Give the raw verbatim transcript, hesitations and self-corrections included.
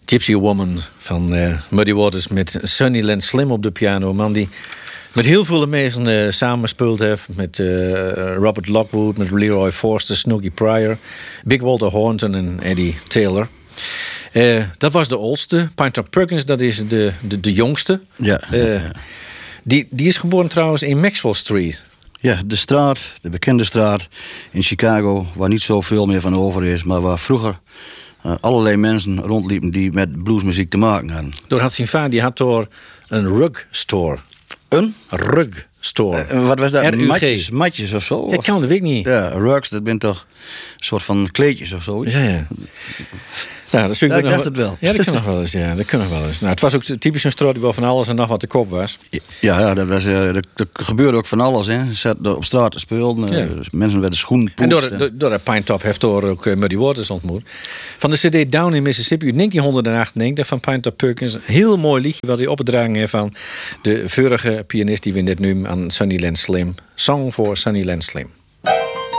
Gypsy Woman van uh, Muddy Waters met Sunnyland Slim op de piano. Man die met heel veel mensen uh, samenspeeld heeft. Met uh, Robert Lockwood, met Leroy Forster, Snooky Pryor, Big Walter Horton en Eddie Taylor. Uh, dat was de oudste. Pinetop Perkins, dat is de, de, de jongste. Ja, uh, ja. Die, die is geboren trouwens in Maxwell Street. Ja, de straat, de bekende straat in Chicago, waar niet zoveel meer van over is, maar waar vroeger uh, allerlei mensen rondliepen die met bluesmuziek te maken hadden. Door had zijn vader, die had door een rug store. Een? Rug store. Uh, wat was dat? R U G. Matjes, matjes of zo? Ik kan dat weet ik niet. Ja, rugs, dat bent toch een soort van kleedjes of zoiets? Ja, ja. Nou, dat ja, ik nog dacht wel, het wel. Ja, dat kan nog wel eens. Ja, dat kan nog wel eens. Nou, het was ook typisch een straat die wel van alles en nog wat te kop was. Ja, ja dat was, uh, er, er gebeurde ook van alles. Hè. Ze zaten op straat te spelen. Uh, Ja. dus mensen werden schoenen En poetst. door, door, door dat Pinetop heeft door ook uh, Muddy Waters ontmoet. Van de cd Down in Mississippi uit negentien achtennegentig van Pinetop Perkins. Een heel mooi liedje wat hij opgedragen heeft van de vorige pianist die we net nu aan Sunnyland Slim. Song voor Sunnyland Slim.